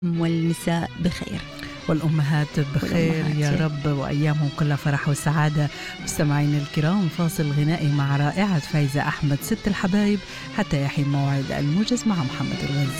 والنساء بخير والأمهات بخير يا رب، وأيامهم كلها فرح وسعادة. مستمعين الكرام، فاصل غنائي مع رائعة فايزة أحمد ست الحبايب حتى يحين موعد الموجز مع محمد الغزي.